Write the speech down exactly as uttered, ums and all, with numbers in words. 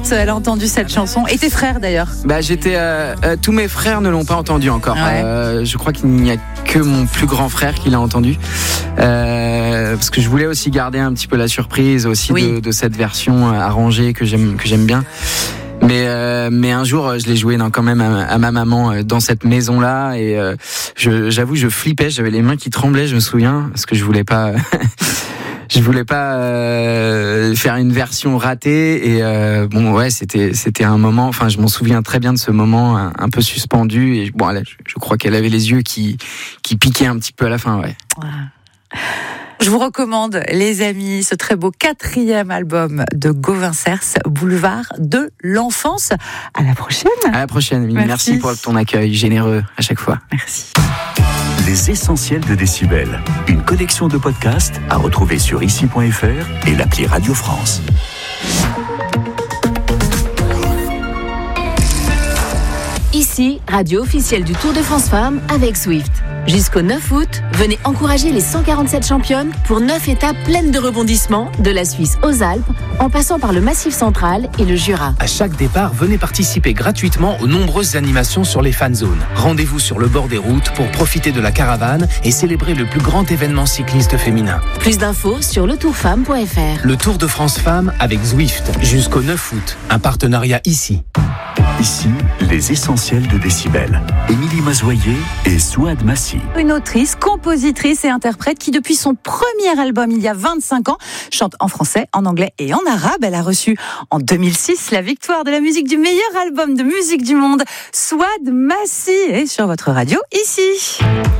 morte, elle a entendu cette chanson. Et tes frères d'ailleurs? Bah j'étais, euh, euh, tous mes frères ne l'ont pas entendu encore. Ouais. Euh, je crois qu'il n'y a que mon plus grand frère qui l'a entendu. Euh, parce que je voulais aussi garder un petit peu la surprise aussi oui. de, de cette version arrangée que j'aime, que j'aime bien. Mais euh, mais un jour je l'ai joué dans, quand même à, à ma maman dans cette maison là et euh, je, j'avoue je flippais, j'avais les mains qui tremblaient, je me souviens, parce que je voulais pas je voulais pas euh, faire une version ratée et euh, bon ouais c'était c'était un moment, enfin je m'en souviens très bien de ce moment un, un peu suspendu et bon allez, je, je crois qu'elle avait les yeux qui qui piquaient un petit peu à la fin, ouais. Je vous recommande, les amis, ce très beau quatrième album de Gauvin Cers, Boulevard de l'enfance. À la prochaine. À la prochaine. Merci. Merci pour ton accueil généreux à chaque fois. Merci. Les essentiels de Décibel, une collection de podcasts à retrouver sur ici point f r et l'appli Radio France. Ici, radio officielle du Tour de France Femmes avec Zwift. Jusqu'au neuf août, venez encourager les cent quarante-sept championnes pour neuf étapes pleines de rebondissements, de la Suisse aux Alpes, en passant par le Massif central et le Jura. À chaque départ, venez participer gratuitement aux nombreuses animations sur les fan zones. Rendez-vous sur le bord des routes pour profiter de la caravane et célébrer le plus grand événement cycliste féminin. Plus d'infos sur le tour femme point f r. Le Tour de France Femmes avec Zwift, jusqu'au neuf août. Un partenariat ici. Ici, les essentiels de Décibel. Émilie Mazoyer et Souad Massi. Une autrice, compositrice et interprète qui, depuis son premier album il y a vingt-cinq ans, chante en français, en anglais et en arabe. Elle a reçu en deux mille six la victoire de la musique du meilleur album de musique du monde, Souad Massi. Et sur votre radio, ici.